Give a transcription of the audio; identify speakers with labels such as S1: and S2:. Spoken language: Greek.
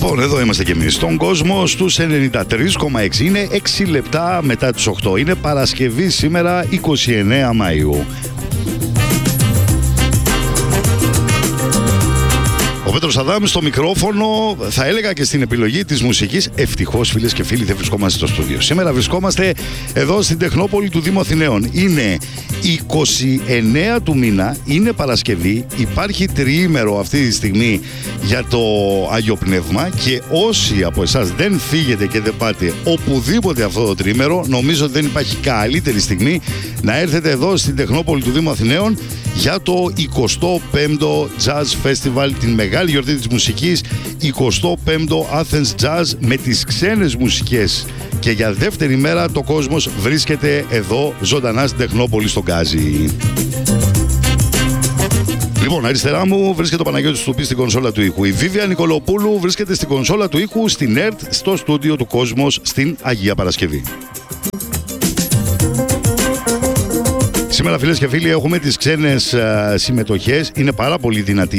S1: Λοιπόν, εδώ είμαστε κι εμείς στον κόσμο στους 93,6. Είναι 6 λεπτά μετά τις 8. Είναι Παρασκευή σήμερα, 29 Μαΐου. Ο Πέτρος Αδάμ στο μικρόφωνο, θα έλεγα και στην επιλογή της μουσικής. Ευτυχώς, φίλες και φίλοι, δεν βρισκόμαστε στο στούντιο. Σήμερα βρισκόμαστε εδώ στην Τεχνόπολη του Δήμου Αθηναίων. Είναι 29 του μήνα, είναι Παρασκευή, υπάρχει τριήμερο αυτή τη στιγμή για το Άγιο Πνεύμα και όσοι από εσάς δεν φύγετε και δεν πάτε οπουδήποτε αυτό το τριήμερο, νομίζω ότι δεν υπάρχει καλύτερη στιγμή να έρθετε εδώ στην Τεχνόπολη του Δήμου Αθηναίων για το 25ο Jazz Festival, την μεγάλη γιορτή της μουσικής, 25ο Athens Jazz με τις ξένες μουσικές. Και για δεύτερη μέρα το κόσμος βρίσκεται εδώ ζωντανά στην Τεχνόπολη στον Γκάζι. Λοιπόν, αριστερά μου βρίσκεται ο Παναγιώτης Τουπής στην κονσόλα του ήχου. Η Βίβια Νικολοπούλου βρίσκεται στην κονσόλα του ήχου στην ΕΡΤ, στο στούντιο του Κόσμος στην Αγία Παρασκευή. Σήμερα, φίλες και φίλοι, έχουμε τις ξένες συμμετοχές. Είναι πάρα πολύ δυνατή